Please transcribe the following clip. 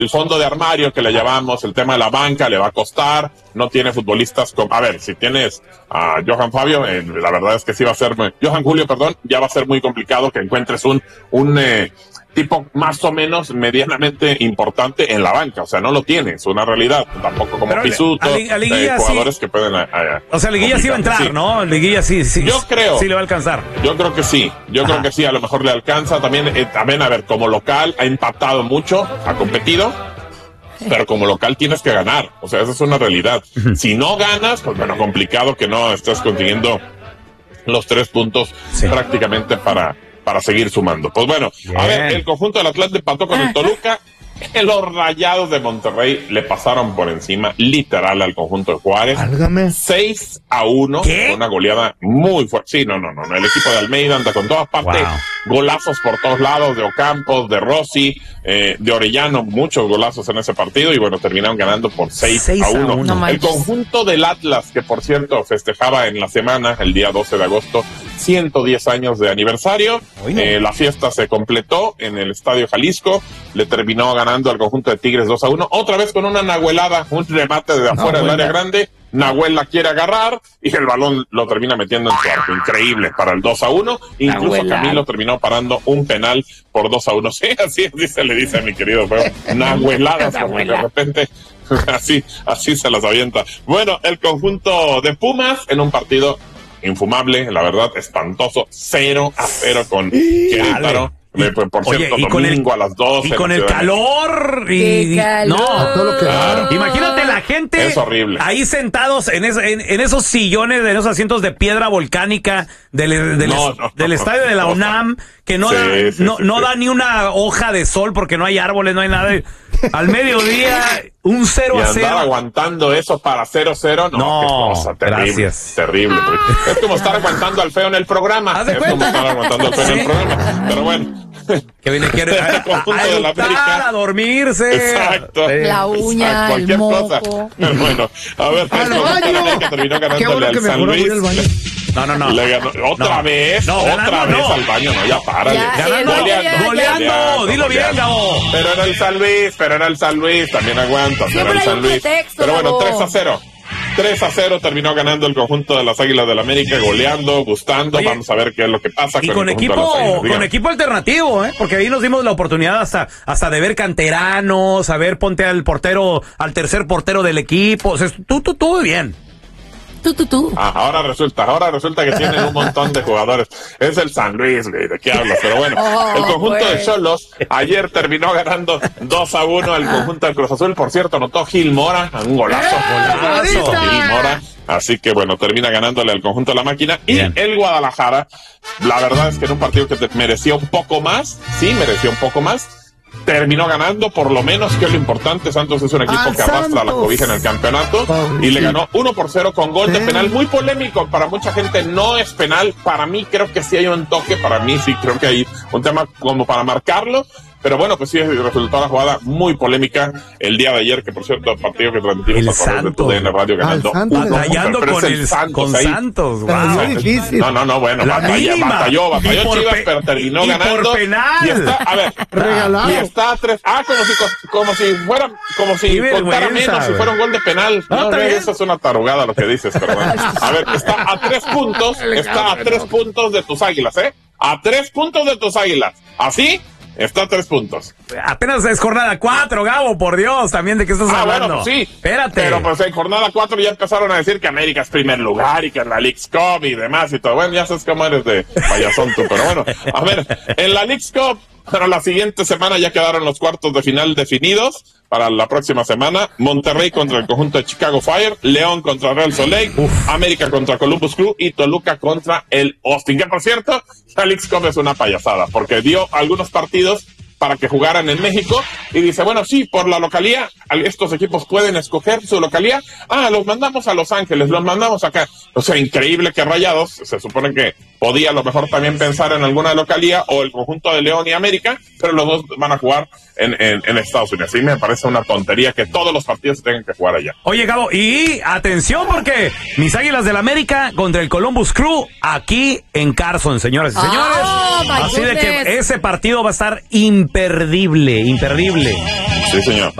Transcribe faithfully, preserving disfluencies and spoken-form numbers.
el fondo de armario que le llamamos, el tema de la banca le va a costar, no tiene futbolistas como, a ver, si tienes a Johan Fabio, eh, la verdad es que sí va a ser, Johan Julio, perdón, ya va a ser muy complicado que encuentres un, un, eh, tipo más o menos medianamente importante en la banca, o sea, no lo tiene, es una realidad, tampoco como pero Pisuto, a, a Liguilla, eh, jugadores sí, que pueden... A, a, o sea, Liguilla sí va a entrar, sí. ¿no? Liguilla sí, sí. Yo creo. Sí le va a alcanzar. Yo creo que sí, yo Ajá. creo que sí, a lo mejor le alcanza, también, eh, también, a ver, como local ha empatado mucho, ha competido, pero como local tienes que ganar, o sea, esa es una realidad. Si no ganas, pues bueno, complicado que no estés consiguiendo los tres puntos sí. prácticamente para... para seguir sumando. Pues bueno, Bien. a ver, el conjunto del Atlante empató con el Toluca. Los Rayados de Monterrey le pasaron por encima, literal, al conjunto de Juárez. Álgame. seis a uno. ¿Qué? Una goleada muy fuerte. Sí, no, no, no, no. El equipo de Almeida anda con todas partes. Wow. Golazos por todos lados, de Ocampos, de Rossi, eh, de Orellano, muchos golazos en ese partido. Y bueno, terminaron ganando por seis a uno. No el conjunto del Atlas, que por cierto festejaba en la semana, el día doce de agosto, ciento diez años de aniversario. Eh, la fiesta se completó en el Estadio Jalisco. Le terminó ganando al conjunto de Tigres dos a uno, otra vez con una nahuelada, un remate de afuera no, del área grande. Nahuel la quiere agarrar y el balón lo termina metiendo en su arco. Increíble para el dos a uno. Incluso Nahuela. Camilo terminó parando un penal por dos a uno. Sí, así, así se le dice a mi querido feo. Nahueladas, porque de repente así, así se las avienta. Bueno, el conjunto de Pumas en un partido infumable, la verdad, espantoso, cero a cero con Querétaro. Por Oye, cierto, y con domingo el, a las doce. Y con el calor. Y, calor. No, todo lo que claro. Imagínate la gente es horrible. Ahí sentados en, es, en, en esos sillones, en esos asientos de piedra volcánica del, del, no, no, del estadio de la UNAM, que no, sí, da, sí, no, sí, no sí. da ni una hoja de sol porque no hay árboles, no hay nada. Al mediodía, un cero a cero. Y andar aguantando eso para cero cero, no, no qué cosa, terrible, gracias. terrible. Es como estar aguantando al feo en el programa. Es como estar aguantando al feo ¿Sí? en el programa. Pero bueno. Que viene quiere a, a, a, de la América. A dormirse. Exacto. La uña, Exacto, cualquier el moco. cosa. Pero bueno, a ver, al baño. Que terminó ganándole Qué bueno al que San mejor Luis. voy al baño. No, no, no. Le ganó, otra no. vez, no, otra ganando, vez no. al baño, no, ya párale. Ya, ganando, goleando, goleando, goleando, dilo bien, Gabo. Pero era el San Luis, pero era el San Luis, también aguanta, pero era el San Luis. Pretexto, pero bueno, Gabo. tres a cero. tres a cero terminó ganando el conjunto de las Águilas del América, goleando, gustando. Oye, vamos a ver qué es lo que pasa y con, con el equipo Águilas, con equipo alternativo, ¿eh? Porque ahí nos dimos la oportunidad hasta hasta de ver canteranos, a ver, ponte al portero, al tercer portero del equipo. O sea, tú, tú, tú, bien. Tú, tú, tú. Ah, ahora resulta, ahora resulta que tienen un montón de jugadores. Es el San Luis, güey, ¿de qué hablas? Pero bueno, oh, el conjunto pues. de Xolos ayer terminó ganando dos a uno al conjunto del Cruz Azul. Por cierto, anotó Gil Mora, un golazo, ¡Eh, golazo Gil Mora. Así que bueno, termina ganándole al conjunto de la máquina. Y Bien. el Guadalajara, la verdad es que en un partido que te merecía un poco más, sí, merecía un poco más, terminó ganando, por lo menos, que es lo importante. Santos es un equipo ¡Al que arrastra Santos! la cobija en el campeonato. Pobrecito. Y le ganó uno por cero con gol de ¿Eh? penal, muy polémico. Para mucha gente no es penal, para mí creo que sí hay un toque, para mí sí creo que hay un tema como para marcarlo. Pero bueno, pues sí, resultó la jugada muy polémica el día de ayer, que por cierto, el partido que transmitimos a través de tu D N Radio ganando uno, batallando con, con el Santos, con Santos, wow. Difícil. No, no, no, bueno, la batalla, batalló, batalló Chivas, pe- pero terminó y ganando. Por penal. Y está, a ver, regalado. Y está a tres, ah, como si, como si fuera, como si contara menos, si fuera un gol de penal. No, no eso es una tarugada lo que dices, perdón. A ver, está a tres puntos, está a tres puntos de tus Águilas, ¿eh? A tres puntos de tus Águilas. ¿Así? Está a tres puntos. Apenas es jornada cuatro, Gabo, por Dios, también de qué estás ah, hablando. Bueno, pues sí. Espérate. Pero pues en jornada cuatro ya empezaron a decir que América es primer lugar y que en la Leagues Cup y demás y todo. Bueno, ya sabes cómo eres de payasón tú, pero bueno. A ver, en la Leagues Cup, pero la siguiente semana ya quedaron los cuartos de final definidos. Para la próxima semana, Monterrey contra el conjunto de Chicago Fire, León contra Real Soleil, Uf. América contra Columbus Crew y Toluca contra el Austin. Que por cierto, la Leagues Cup es una payasada, porque dio algunos partidos para que jugaran en México y dice, bueno, sí, por la localía, estos equipos pueden escoger su localía. Ah, los mandamos a Los Ángeles, los mandamos acá. O sea, increíble que Rayados, se supone que podía a lo mejor también pensar en alguna localía o el conjunto de León y América, pero los dos van a jugar en, en, en Estados Unidos. Así me parece una tontería que todos los partidos se tengan que jugar allá. Oye, Gabo, y atención porque mis Águilas del América contra el Columbus Crew aquí en Carson, señoras y señores. Oh, Así de que ese partido va a estar imperdible, imperdible. Sí, señor.